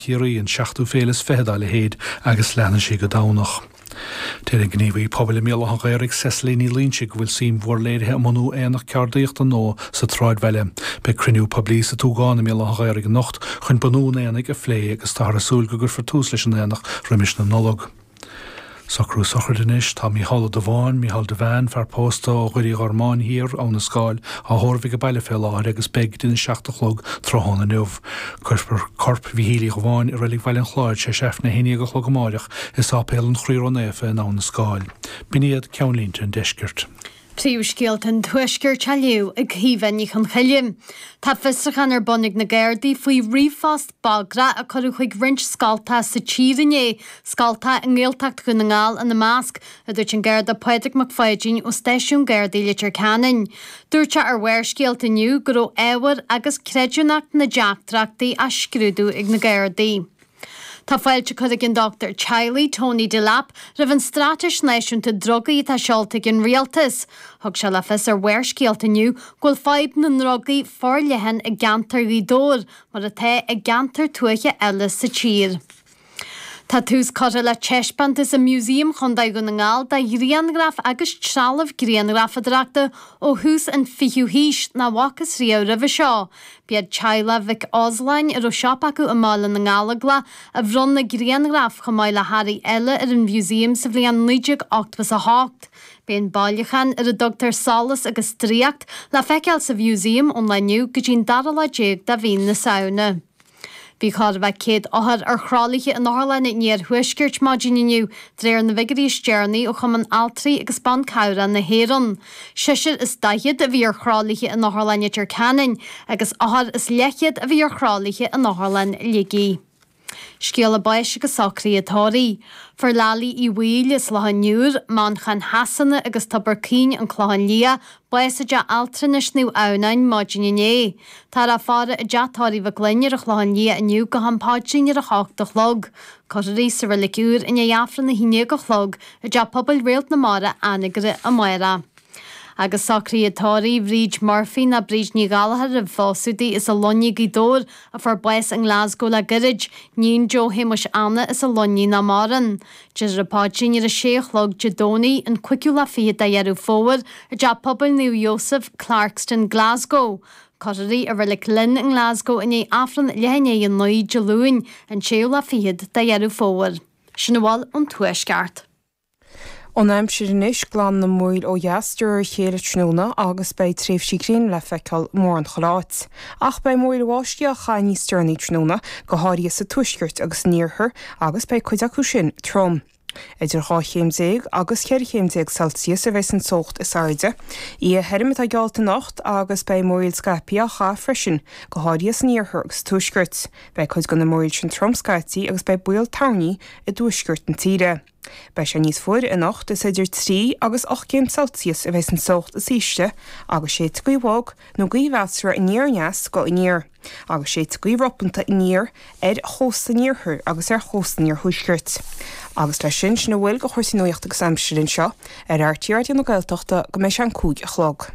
Chiaí an 7 félas fehadal héad agus leanna sí go dánach. Téir gníomhí pobl míle an gairig seslíní línse go bhfuil sim mhór léirithe manú éanach ceardaíocht an nó sa tráid bheile. Be cruniú poblí sa túgána míle an gairig nocht chun banún éananig a phlé agus tá asúil go gur fortús leis an éanach rimis na nolog. Sacrú sochar denis, tá Mícheál de Bháin, Mícheál de Bhain fear pósta ó gcuirí Armáin hir án na scáil a thormhigh go baile fé láir agus beag duna 7 trohanna nuamh. Cuspur corp bhí hílí go bháin I rilig bhaile an chláid sé sef na héine go chlog máireach is ápéal an chríor néfa án na scáil. Bíniad ceanlínte an deisgirt. Príomhscéalt an tuisgur tealiú ag híhainní chun chaillim. Tá fistrachan bonnig na Gairdaí faoi riomhfast bagra a chuú chuig rint scalta sa tírinné, scalta an ggéaltacht go na ngáil an na másc a dúirt an Gairda Padraig McFadyen ó Stáisiún Gairdaí litir Canan. Dúirte ar bhuairscéalt aniu go raibh éhar agus creidúnacht na deachtrachtaí a scrúdú ag na Gairdaí. Tá fáilte chuig an Dr. Chiley Tony Delap rah an stráteis náisiúnta drogaí tá seolta gin rialtas. Thug se le fis ar bhuairscéalt aniu ghfuil fáib na drogaí forlehan a gantar í dór, mar a the a gantar tuaiche eile sa tír. Tá tús codra le Chespant is a museum chundaid go na ngáil da griangraf agus trealamh griangraf a drachta ó hús an fiú híis na wachas riamh ribh seo. Bead Chaila Vic Oslein ar ó seop acu a mála na ngálagla a bhrun na griangraf chomáid le Harry eile ar an museum sa bhliain 1988. Bíon bailachan ar a Dr. Salas agus tríacht le feiceáil sa museum ón leniu go dtín dara le déag da bhín na saona. Bhí chad bheith céad áthar ar chrálaithe an Áirlein níor thuiscirt mádíniu dréir na bhigarí stearnaí ó chum an altraí agus ban cabhra na héan. Siir is daiad a bhí ar chrálaithe an Áirlein litir Canan agus áthar is leichiad a bhí ar chrálaithe an Áirlein ligaí. Scéal báis agus sacraí atáí. For lálaí I bhuail is lethaniúr, man chan hasanna agus tabarcín an chláhan lia, báis a de altranis nó ánain mádíniné. Tá a fára a deatáí bh glennear a chláhan lia aniu go hampáidsin ar a cháachta chlog. Coirí sa rilicúr in éafran na híine go chlog a de pobl réalt na mara anigre a maira. Agus sacraí atáí Bríd Murphy na Bríd ní Galahar a fásúdaí is a lonní gidór a far báis an Glasgow le girid, níon Joe Hamish Anna is a lonní na maran. Jis rapáidsin ar a séchlog Jadóní an cuiciú le fiad a dhearú fóir a de pobl New Joseph Clarkston Glasgow. Coirí a rilik linn in Glasgow in é afran lehanné an 9 Júin an séú le fiad a dhearú fóir. Sinna bháil an tuaisceart. Onaim siris glán na múil ó jaastúir chéile tróna agus bei tréf sigrin le feiceáil mór an choláit. Ach bei múil bháistí a chaní stearnaí tróna go háirí sa tuisgirt agus níorthir agus bei chuid acu sin trom. Idir 8 agus 4 Celsius a bheits an socht is airde. I a herimid a gealta nacht agus bei múil scapi a cha frisin go háirí as níorthir agus tuisgirt. Bei chuid go na múil sin tromscaití agus bei buil tauní I dúisgirt an tíre. Bei sé níos fuair in nacht is idir 3 agus 8 Celsius a bheits an socht is íiste agus sé goibhág nó goibhheasra in níorneas go in níor. Agus sé goibhroppanta in níor hósta níorthir agus hósta níor thuisgirt. Agus lei sin na bhfuil go chuirsaíocht agus amsirinn seo ar tíart an Gaeltachta go mééis an cúig a chlog.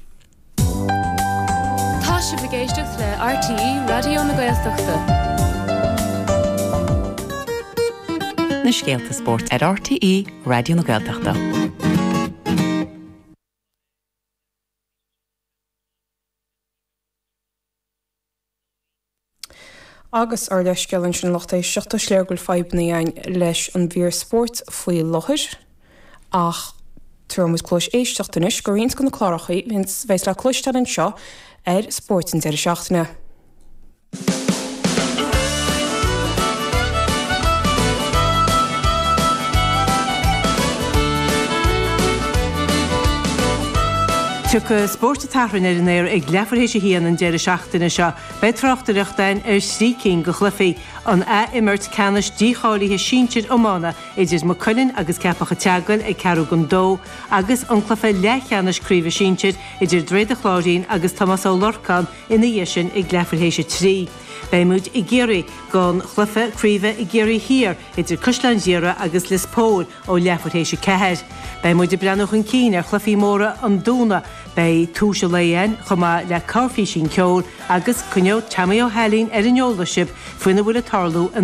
Tá sé bhgéisteach le RTE Radio na Gaeltachta. Na scéalta sport ar RTE Radio na Gaeltachta. Agus ar leis geann sin lochtaéis 7 sléirgúil feibna leis an bhír sport faoi lochir ach tuamas clúis éisteachtanis go rions go na chlárachaí vins bheits le clúistean an seo ar sportin ar seachtainna. Tucha spórta tarhain ar an éir ag lefarhééis hían an deir seachtainna seo, be trochtareachtain ar srícín go chlufií an immert canis díálathe síntir ómána idir McCullin agus cepacha teagail ag ceú gon dó agus an chlufa lechanis críomh síntir idir dréad a chláirín agus Thomas Ó Lorcan ina dhéisin ag lefarhééis trí. Beimúd I géirí gan chlufa críomh I géirí hir idir Cuslan Díra agus Lispóil ó lefarhééis ceir. Beimúd I breanach an cín ar chlufií móra an dúna Bei túise léon chumá le carfií sin ceol agus cuneo Tamí Ó Hellín ar an eolasib faoina bhfuil a tarlú